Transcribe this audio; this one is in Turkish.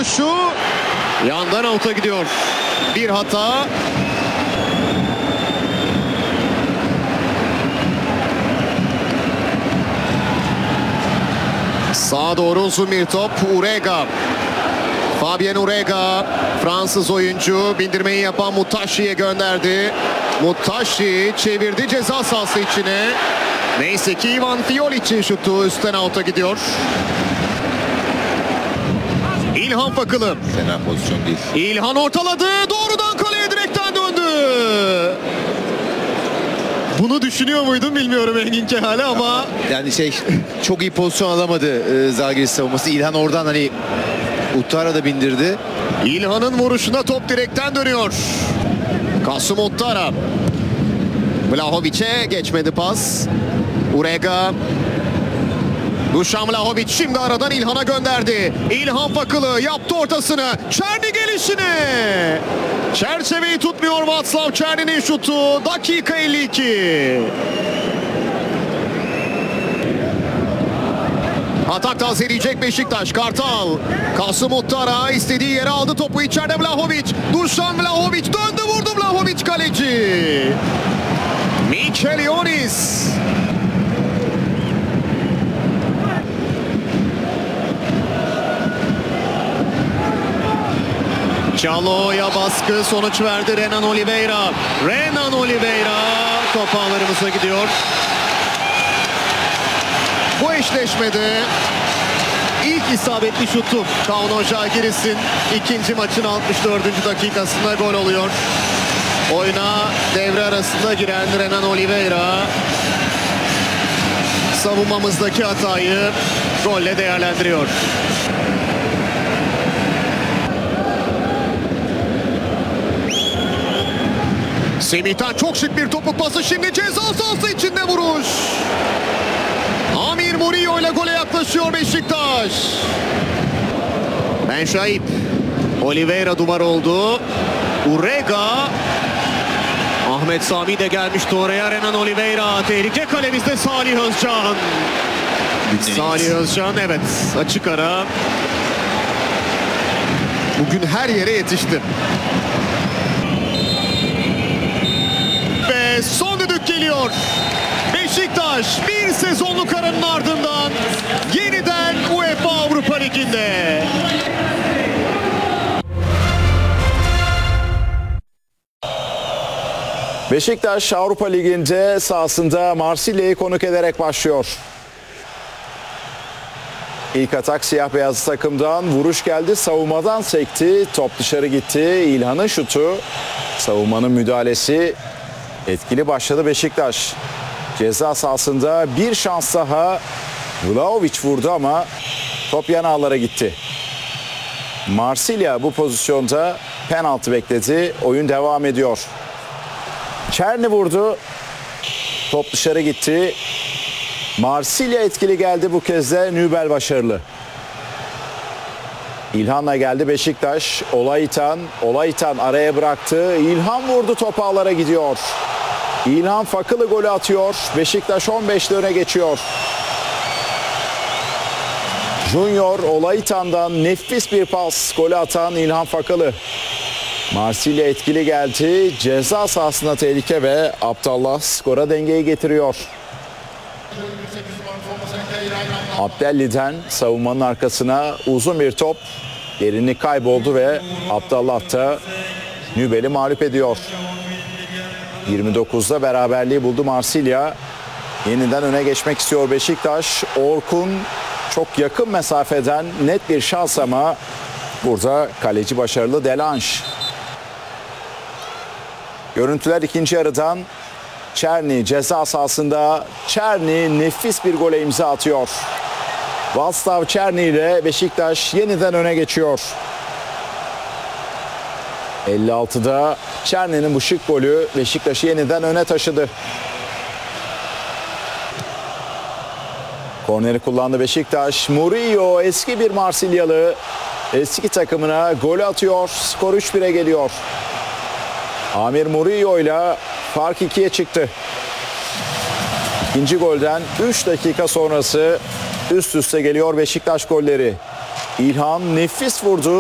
vuruşu yandan avuta gidiyor. Bir hata. Sağa doğru uzun bir top. Urega. Fabien Urega, Fransız oyuncu, bindirmeyi yapan Mutashi'ye gönderdi. Mutashi çevirdi ceza sahası içine. Neyse ki Ivan Fiolic'in şutu üstten out'a gidiyor. İlhan Fakılı. Fena pozisyon değil. İlhan ortaladı. Doğrudan kaleye direkten döndü. Bunu düşünüyor muydun bilmiyorum Engin Kehale ama... Yani çok iyi pozisyon alamadı Zalgiris savunması. İlhan oradan Uttara da bindirdi. İlhan'ın vuruşuna top direkten dönüyor. Kasım Uttara. Vlahovic'e geçmedi pas. Urega. Dušan Vlahović şimdi aradan İlhan'a gönderdi. İlhan Fakılı yaptı ortasını. Černi gelişine. Çerçeveyi tutmuyor Václav Černi'nin şutu. Dakika 52. Atak tazeleyecek Beşiktaş. Kartal. Kasım Uttara istediği yere aldı topu. İçeride Vlahović. Dušan Vlahović döndü vurdu Vlahović kaleci. Mikel Ionis. Çalo'ya baskı sonuç verdi Renan Oliveira. Renan Oliveira top ağlarımıza gidiyor. Bu eşleşmede ilk isabetli şutu Kauno Žalgiris'in ikinci maçın 64. dakikasında gol oluyor. Oyuna devre arasında giren Renan Oliveira savunmamızdaki hatayı golle değerlendiriyor. Semih'ten çok şık bir topuk pası, şimdi ceza sahası içinde vuruş. Amir Murillo ile gole yaklaşıyor Beşiktaş. Ben Şahip. Oliveira duvar oldu. Urega. Ahmet Sami de gelmişti oraya. Renan Oliveira. Tehlike kalemizde Salih Özcan. Salih Özcan evet açık ara. Bugün her yere yetişti. Ve son düdük geliyor. Beşiktaş bir sezonluk aranın ardından yeniden UEFA Avrupa Ligi'nde. Beşiktaş Avrupa Ligi'nde sahasında Marsilya'yı konuk ederek başlıyor. İlk atak siyah beyaz takımdan, vuruş geldi, savunmadan sekti, top dışarı gitti. İlhan'ın şutu, savunmanın müdahalesi, etkili başladı Beşiktaş. Ceza sahasında bir şans daha, Vlahović vurdu ama top yan ağlara gitti. Marsilya bu pozisyonda penaltı bekledi, oyun devam ediyor. Černi vurdu, top dışarı gitti. Marsilya etkili geldi bu kez de, Nübel başarılı. İlhan'la geldi Beşiktaş. Olaitan araya bıraktı. İlhan vurdu, top ağlara gidiyor. İlhan Fakılı golü atıyor. Beşiktaş 15'te öne geçiyor. Junior Olaitan'dan nefis bir pas, golü atan İlhan Fakılı. Marsilya etkili geldi. Ceza sahasına tehlike ve Abdallah skora dengeyi getiriyor. Abdelli'den savunmanın arkasına uzun bir top. Derinlik kayboldu ve Abdallah da Nübel'i mağlup ediyor. 29'da beraberliği buldu Marsilya. Yeniden öne geçmek istiyor Beşiktaş. Orkun çok yakın mesafeden net bir şans ama burada kaleci başarılı Delange. Görüntüler ikinci yarıdan. Černi ceza sahasında. Černi nefis bir gole imza atıyor. Václav Černi ile Beşiktaş yeniden öne geçiyor. 56'da Černi'nin bu şık golü Beşiktaş'ı yeniden öne taşıdı. Korneri kullandı Beşiktaş. Murillo eski bir Marsilyalı eski takımına gol atıyor. Skor 3-1'e geliyor. Amir Murillo ile fark 2'ye çıktı. İkinci golden 3 dakika sonrası üst üste geliyor Beşiktaş golleri. İlhan nefis vurdu.